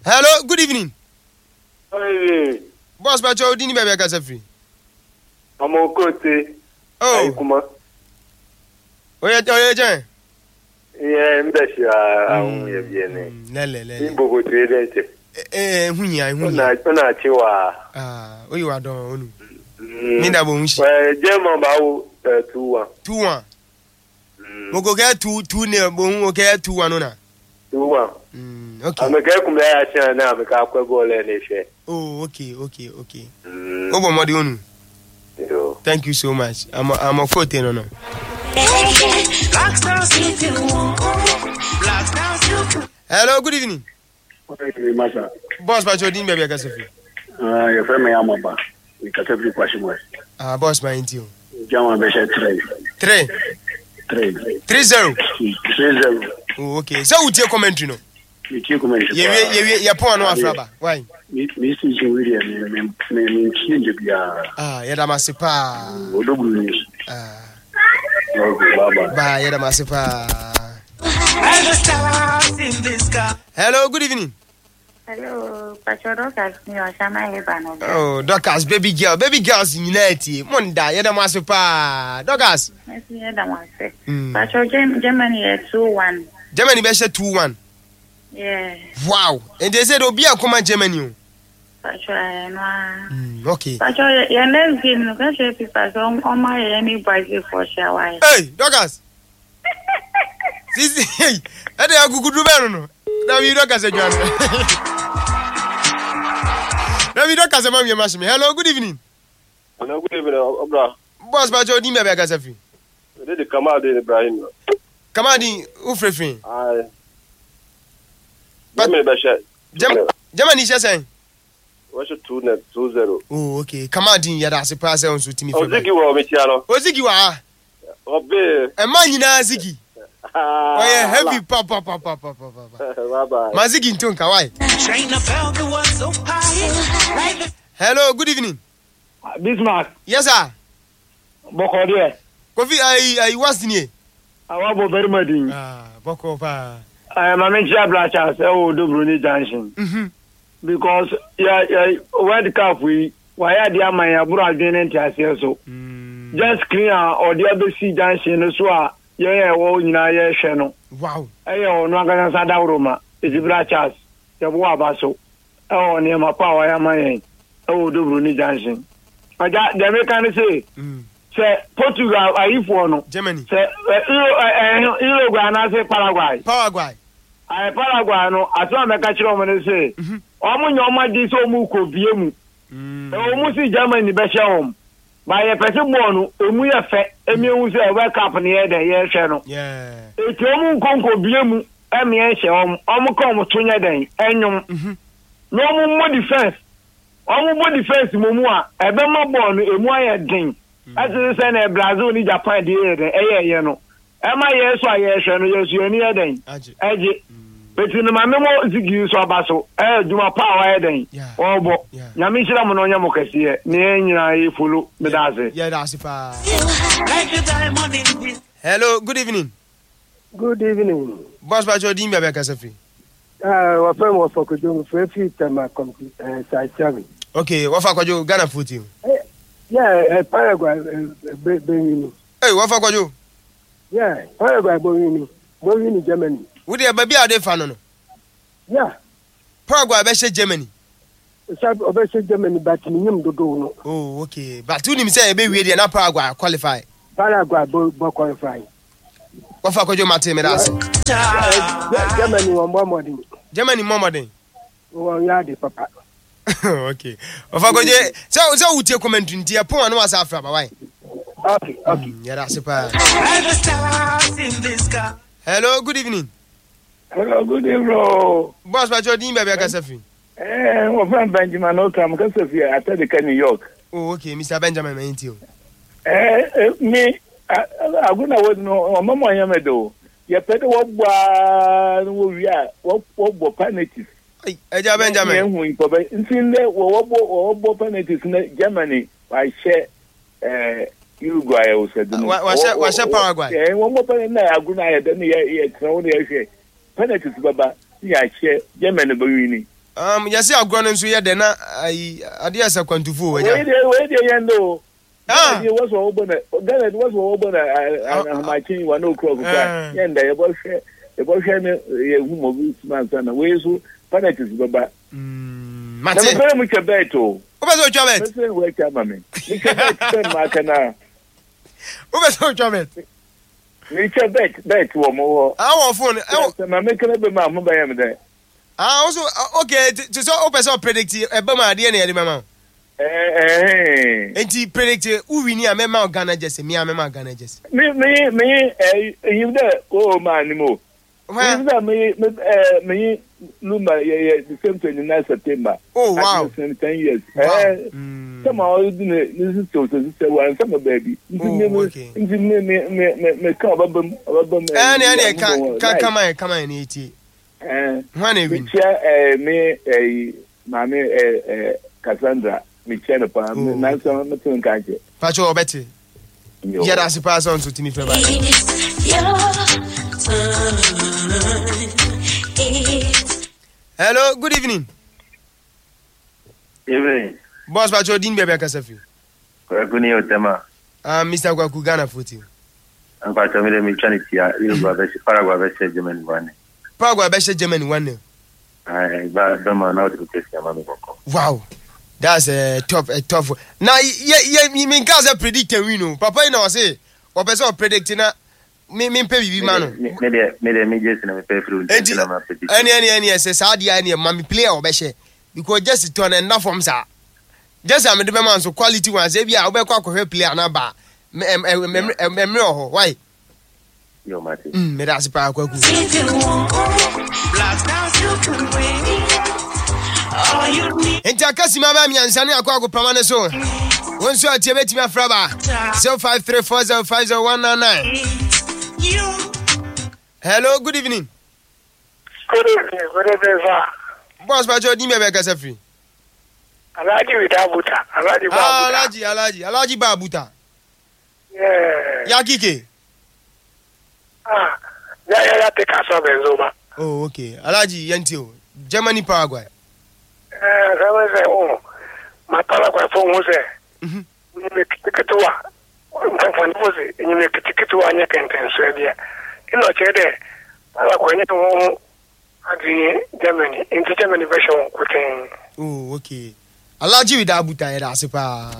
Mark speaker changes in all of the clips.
Speaker 1: Hello, good evening.
Speaker 2: Hey.
Speaker 1: Boss Bacho, dini bebe kasa free.
Speaker 2: Amo kote.
Speaker 1: Oh.
Speaker 2: Kuma.
Speaker 1: Oye Jen.
Speaker 2: Yeah, mdashi awu ye biene.
Speaker 1: Lele.
Speaker 2: Imbo go trade.
Speaker 1: Hunya.
Speaker 2: Ona chiwa.
Speaker 1: Oyi wa don onu. Minda bo hunshi.
Speaker 2: German ba wo 2-1.
Speaker 1: 2-1. Mo go get 2 ne bo hun o get 2-1 ona.
Speaker 2: 2-1.
Speaker 1: Okay.
Speaker 2: Ameka kumbe ya cha na ameka kwa goal ene she.
Speaker 1: Oh, okay. Obo modi onu.
Speaker 2: Yo.
Speaker 1: Thank you so much. I'm a 14 no. Hello, good evening. Boss Bacho dini bebe kasa free.
Speaker 3: Your friend me amaba. We kasa free kwashi mo.
Speaker 1: Boss my intio.
Speaker 3: Jama be share 3.
Speaker 1: 3-0. Oh, okay. So we take commentary no.
Speaker 3: You take commentary.
Speaker 1: Yeah, pon no afraba. Why?
Speaker 3: Me see you really me change bia.
Speaker 1: Yeah, da masipa.
Speaker 3: Odogru ni. Okay, baba.
Speaker 1: Bye, yeah, da masipa. Hello, good evening.
Speaker 4: Hello, Pacho Docas, me or Shama Hebano.
Speaker 1: Oh, Docas, baby girls in Unity. Monda, yeah, da masipa. Docas.
Speaker 4: I see that one. Pacho Germany 2-1.
Speaker 1: Germany be 2-1.
Speaker 4: Yeah.
Speaker 1: Wow. And they said Obia come Germany.
Speaker 4: Pacho no.
Speaker 1: Okay.
Speaker 4: Pacho your next game no can say people on my any Brazil for sure.
Speaker 1: Hey, Docas. Sisi, hey. Ade agugudu be no. Na mi Docas e Joan. Na mi Docas e mami mashimi. Hello, good evening.
Speaker 2: Hello, good evening, Obra.
Speaker 1: Boss Bacho di me be kasa fi.
Speaker 2: De Kamadi Ibrahim.
Speaker 1: Kamadi ufrefin.
Speaker 2: Ai. But me be share.
Speaker 1: Germany she say.
Speaker 2: What's 2-0?
Speaker 1: Oh, okay. Kamadi ya da se pass on so timi fe.
Speaker 2: Ozigi wo me tia no.
Speaker 1: Ozigi wa.
Speaker 2: Obe.
Speaker 1: E man nyina Zigi. Oh yeah, heavy papa.
Speaker 2: Bye.
Speaker 1: Mazigi ntonka why? Hello, good evening.
Speaker 3: Bismarck.
Speaker 1: Yes sir.
Speaker 3: Boko there.
Speaker 1: Kofi I was in here.
Speaker 3: Awabo very madin.
Speaker 1: Boko pa.
Speaker 3: I am a mentia blacha say Odogru ni junction. Because World Cup we why dey am ya buru adwene ntiase so. Just clear or the other see junction so a yeah wo nyina ye hwe no.
Speaker 1: Wow.
Speaker 3: Ayo no agaga sa dawroma. Ezibra chas. Ya bo abaso. Oh ne ma pa wa ya man. Odogru ni junction. Aja the American say say Portugal ayifo no.
Speaker 1: Germany.
Speaker 3: Say Uruguay na say Paraguay. Paraguay no aso ameka kire omo ne say omo nyoma di so mu ko biemu. Omo si Germany be hye om. Ba ye pese bo no emu ye fe emiu say World Cup ne ye den ye hwe no.
Speaker 1: Yeah.
Speaker 3: Eti omo nkonko biemu emi ye hye om. Omo ko omo to nya den enyum. No omo mo defense. Omo mo defense momu a ebe ma bo no emu aye den. Ati say na Brazil ni Japan di ye den ye no. Ema ye so aye hwe no yesu ni ye den. Eje. Beti no mame mo Zigi so abaso. Juma pa wa ye den. Obo. Nyame hira mo no nya mo kase ne nyina ye fulu me daze.
Speaker 1: Yeah, that's pa. Hello, good evening.
Speaker 5: Good evening.
Speaker 1: Boss Bacho di me be kasa fi.
Speaker 5: Wa friend was for Kojo free time complete side 7.
Speaker 1: Okay, what for Kojo Ghana footing?
Speaker 5: Yeah, Paraguay Benini.
Speaker 1: Hey, what for Kojo?
Speaker 5: Yeah, Paraguay Benini Germany.
Speaker 1: Would you baby are they fan no?
Speaker 5: Yeah.
Speaker 1: Paraguay be Germany.
Speaker 5: Sab obese Germany but nyim dodo no.
Speaker 1: Oh, okay. But you nim say be we dey na Paraguay qualify.
Speaker 5: Paraguay bo qualify.
Speaker 1: What for Kojo Martin me that's.
Speaker 5: Germany one more modern.
Speaker 1: Germany more modern.
Speaker 5: Oh, yeah, the papa.
Speaker 1: Okay. What for Kojo so we take comment nti e pon no wasa afra ba why?
Speaker 5: Okay.
Speaker 1: Yeah, that's pa. Hello, good evening.
Speaker 5: Hello, good evening.
Speaker 1: Boss Bacho di me be kasa fi.
Speaker 5: My friend Benjamin Okam kasa fi at the New York.
Speaker 1: Oh, okay, Mr. Benjamin Maintio.
Speaker 5: Me aguna would no mama yamedo. Ya pede wo gba no wi a wo penalties.
Speaker 1: Eja Benjamin.
Speaker 5: Hu ipo be ntinde wo penalties na Germany wa share Uruguay o said no.
Speaker 1: Wa share Paraguay.
Speaker 5: Wo mo penalty na aguna ya de ye tro no ye hwe. Penalties baba ya share Germany be wini.
Speaker 1: Yasi agro nso ye de na ade asa kwantufo
Speaker 5: we
Speaker 1: waja.
Speaker 5: dey yendo.
Speaker 1: Ah.
Speaker 5: It was over the Ghana was over the my team one o'clock. Yenda e bo hwe ne ye hu mo bi man sana we so fanatics baba.
Speaker 1: Mate.
Speaker 5: Na be mu chebet o.
Speaker 1: Obeso chobet.
Speaker 5: Listen we chama me. Ni chebet ma kana.
Speaker 1: Obeso chobet.
Speaker 5: Ni chebet wo mo.
Speaker 1: Our phone.
Speaker 5: Ma me kana be ma mo ba yam de.
Speaker 1: Also okay, so obeso predict e ba ma ade na ye mama. Enti predict who win ya mema Ghana jersey, me mema Ghana jersey.
Speaker 5: Me you there oh man mo. Me Luma the same 29 September.
Speaker 1: Oh wow.
Speaker 5: 10 years. Some are this is so one some baby. Me come come
Speaker 1: in 80. When win.
Speaker 5: Me mame Cassandra Michelle pa na so metin kaje.
Speaker 1: Pacho obeti. Yeah, that's the pass on to Timmy Feba. Hello, good evening.
Speaker 2: Evening.
Speaker 1: Boss Pacho din bebe kasafi.
Speaker 2: Kuni otema.
Speaker 1: Mr. Kwaku Ghana footy.
Speaker 2: Pacho me me chaniti ya Paraguay versus Germany one.
Speaker 1: Paraguay versus Germany 1-0.
Speaker 2: Ba ma na to test ya mama boko.
Speaker 1: Wow. That's a tough. Now, yeah, you mean guys are predicting we know. Papa, you know, say, what person predicting that me pay be man.
Speaker 2: Me just na me pay through.
Speaker 1: Any says Saudi any mommy player or beshe because just turn enough from sir. Just am the man so quality one say bia obekwa ko player na ba. Memory ho why?
Speaker 2: Yo mate.
Speaker 1: Me that's pa kwaku. Enti akasi ma ba mi ansane akwa pamane so. Wonso atie betimi afra ba. 0534050199. Hello, good evening.
Speaker 3: Good evening, sir.
Speaker 1: Boss Pacho di me be kasa free.
Speaker 3: Alaji Widabuta.
Speaker 1: Alaji Babuta.
Speaker 3: Yeah.
Speaker 1: Ya kike.
Speaker 3: Ya take us over Zuma.
Speaker 1: Oh, okay. Alaji Yantio. Germany Paraguay.
Speaker 3: Someone say, oh, my Paraguay phone was there. You make it to what? When was it? You make a ticket to one you can Serbia. You know, Chede, Paraguay to Germany, into Germany version.
Speaker 1: Oh, okay. Alaji Widabuta era sepa.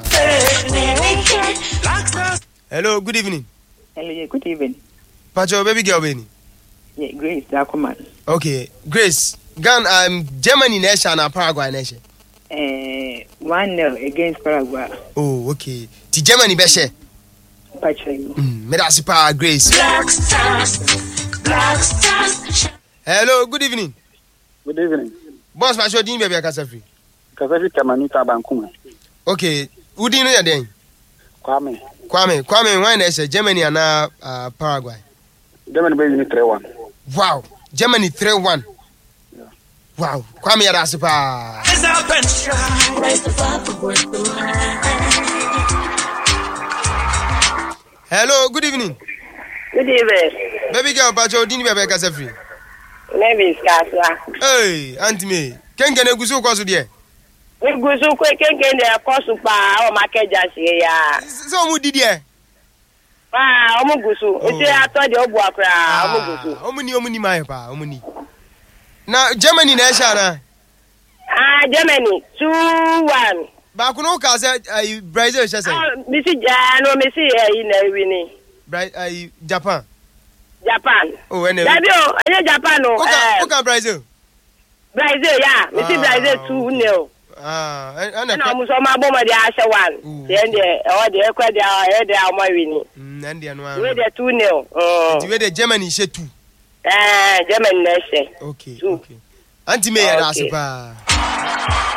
Speaker 1: Hello, good evening.
Speaker 6: Hello, good evening.
Speaker 1: Pacho, baby girl, Benny.
Speaker 6: Yeah, Grace, Dakuman.
Speaker 1: Okay, Grace. Ghana, Germany nation and Paraguay nation.
Speaker 6: 1-0 against Paraguay.
Speaker 1: Oh, okay. Ti Germany beshe.
Speaker 6: Pacho.
Speaker 1: Me da sipa Grace. Black stars. Hello, good evening.
Speaker 7: Good evening.
Speaker 1: Boss Pacho din bebe Kasafi.
Speaker 7: Kasafi Tamanuta Bankuma.
Speaker 1: Okay, udi no ya den?
Speaker 7: Kwame,
Speaker 1: why nation Germany and Paraguay?
Speaker 7: Germany be 3-1.
Speaker 1: Wow, Germany 3-1. Wow, Kwame ya rasipa. Hello, good evening.
Speaker 8: Good evening.
Speaker 1: Baby girl, Pacho, dini bebe Kasafi.
Speaker 8: Name is Kasla.
Speaker 1: Hey, Auntie me. Kenge gusu kwasu die.
Speaker 8: Gusu kenge ne kwasu pa o makeja sie ya.
Speaker 1: So mu di die.
Speaker 8: Omu gusu. Ese ato de obu akra, omu gusu.
Speaker 1: Omuni mai pa, omuni. Na Germany na sha na.
Speaker 8: Germany 2-1.
Speaker 1: Ba kuno ka say Brazil sha say.
Speaker 8: Misi na wini.
Speaker 1: Japan.
Speaker 8: Oh, ene. Ene Japan o.
Speaker 1: Oka Brazil.
Speaker 8: Brazil ya. Misi Brazil 2-0. Na muso ma bomo de ashe 1. Yende o de ekwa de o ma wini.
Speaker 1: Ndia no
Speaker 8: we de 2-0.
Speaker 1: Ti we de Germany she 2.
Speaker 8: Germany na she.
Speaker 1: Okay. Auntie me ya rasipa.